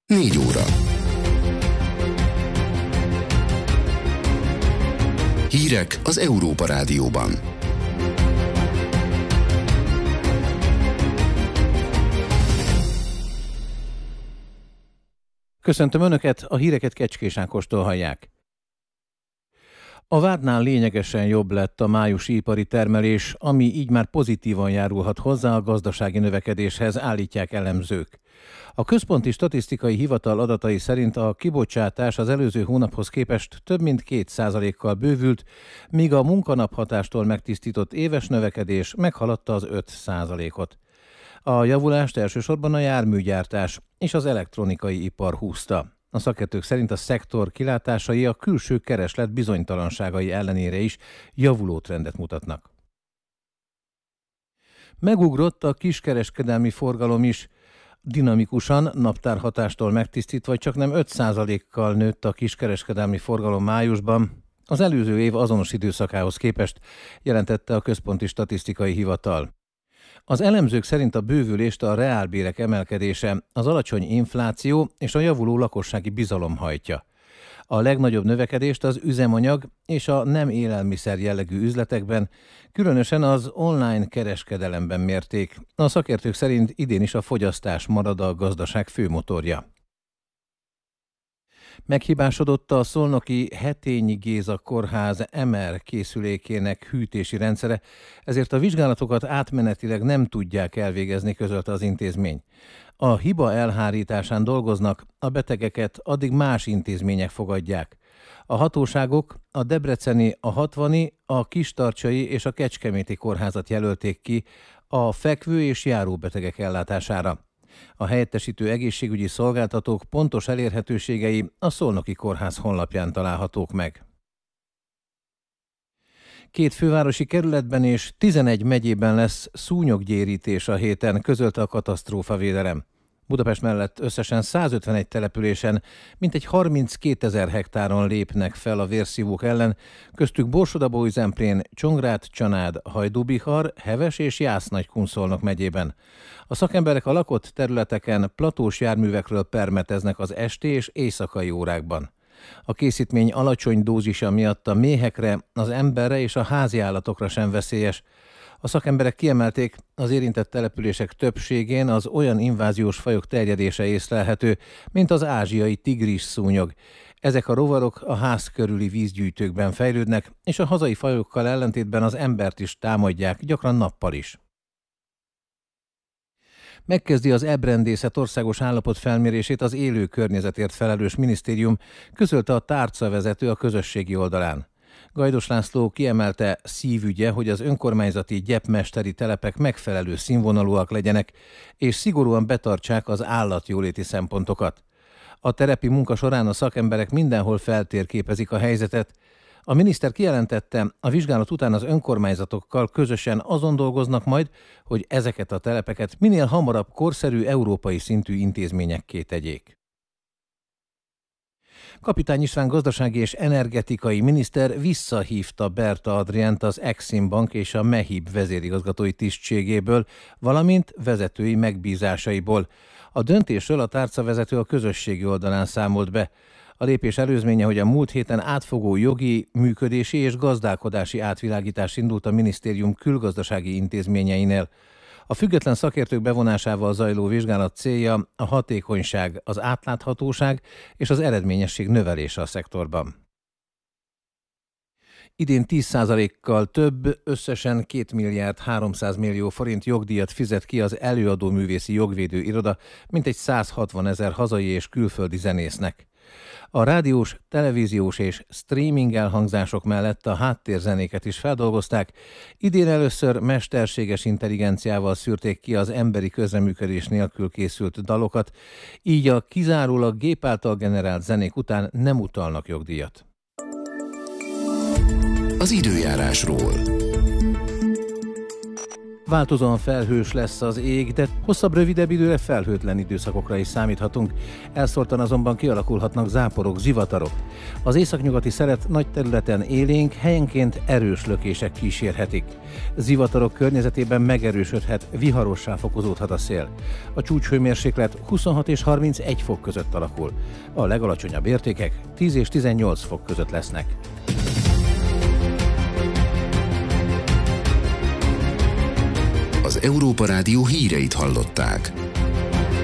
4 óra. Hírek az Európa Rádióban. Köszöntöm Önöket, a híreket Kecskés Ákostól hallják. A vártnál lényegesen jobb lett a májusi ipari termelés, ami így már pozitívan járulhat hozzá a gazdasági növekedéshez, állítják elemzők. A Központi Statisztikai Hivatal adatai szerint a kibocsátás az előző hónaphoz képest több mint 2%-kal bővült, míg a munkanaphatástól megtisztított éves növekedés meghaladta az 5%-ot. A javulást elsősorban a járműgyártás és az elektronikai ipar húzta. A szakértők szerint a szektor kilátásai a külső kereslet bizonytalanságai ellenére is javuló trendet mutatnak. Megugrott a kiskereskedelmi forgalom is. Dinamikusan, naptárhatástól megtisztítva csaknem 5%-kal nőtt a kiskereskedelmi forgalom májusban, az előző év azonos időszakához képest, jelentette a Központi Statisztikai Hivatal. Az elemzők szerint a bővülést a reálbérek emelkedése, az alacsony infláció és a javuló lakossági bizalom hajtja. A legnagyobb növekedést az üzemanyag és a nem élelmiszer jellegű üzletekben, különösen az online kereskedelemben mérték. A szakértők szerint idén is a fogyasztás marad a gazdaság főmotorja. Meghibásodott a szolnoki Hetényi Géza kórház MR készülékének hűtési rendszere, ezért a vizsgálatokat átmenetileg nem tudják elvégezni, közölte az intézmény. A hiba elhárításán dolgoznak, a betegeket addig más intézmények fogadják. A hatóságok a debreceni, a hatvani, a kistarcsai és a kecskeméti kórházat jelölték ki a fekvő és járóbetegek ellátására. A helyettesítő egészségügyi szolgáltatók pontos elérhetőségei a Szolnoki Kórház honlapján találhatók meg. 2 fővárosi kerületben és 11 megyében lesz szúnyoggyérítés a héten, közölte a katasztrófavédelem. Budapest mellett összesen 151 településen mintegy 32 000 hektáron lépnek fel a vérszívók ellen, köztük Borsod-Abaúj-Zemplén, Csongrád, Csanád, Hajdú-Bihar, Heves és Jász-Nagykun-Szolnok megyében. A szakemberek a lakott területeken platós járművekről permeteznek az esti és éjszakai órákban. A készítmény alacsony dózisa miatt a méhekre, az emberre és a háziállatokra sem veszélyes. A szakemberek kiemelték, az érintett települések többségén az olyan inváziós fajok terjedése észlelhető, mint az ázsiai tigris szúnyog. Ezek a rovarok a ház körüli vízgyűjtőkben fejlődnek, és a hazai fajokkal ellentétben az embert is támadják, gyakran nappal is. Megkezdi az ebrendészet országos állapot felmérését az élő környezetért felelős minisztérium, közölte a tárcavezető a közösségi oldalán. Gajdos László kiemelte, szívügye, hogy az önkormányzati gyepmesteri telepek megfelelő színvonalúak legyenek, és szigorúan betartsák az állatjóléti szempontokat. A terepi munka során a szakemberek mindenhol feltérképezik a helyzetet. A miniszter kijelentette, a vizsgálat után az önkormányzatokkal közösen azon dolgoznak majd, hogy ezeket a telepeket minél hamarabb korszerű európai szintű intézményekké tegyék. Kapitány István gazdasági és energetikai miniszter visszahívta Berta Adriánt az Exim Bank és a MEHIB vezérigazgatói tisztségéből, valamint vezetői megbízásaiból. A döntésről a tárcavezető a közösségi oldalán számolt be. A lépés előzménye, hogy a múlt héten átfogó jogi, működési és gazdálkodási átvilágítás indult a minisztérium külgazdasági intézményeinél. A független szakértők bevonásával zajló vizsgálat célja a hatékonyság, az átláthatóság és az eredményesség növelése a szektorban. Idén 10%-kal több, összesen 2 milliárd 300 millió forint jogdíjat fizet ki az előadó művészi jogvédő iroda, mintegy 160 000 hazai és külföldi zenésznek. A rádiós, televíziós és streaming elhangzások mellett a háttérzenéket is feldolgozták. Idén először mesterséges intelligenciával szűrték ki az emberi közreműködés nélkül készült dalokat, így a kizárólag gép által generált zenék után nem utalnak jogdíjat. Az időjárásról. Változóan felhős lesz az ég, de hosszabb, rövidebb időre felhőtlen időszakokra is számíthatunk. Elszórtan azonban kialakulhatnak záporok, zivatarok. Az északnyugati szelet nagy területen élénk, helyenként erős lökések kísérhetik. Zivatarok környezetében megerősödhet, viharossá fokozódhat a szél. A csúcshőmérséklet 26 és 31 fok között alakul. A legalacsonyabb értékek 10 és 18 fok között lesznek. Az Európa Rádió híreit hallották.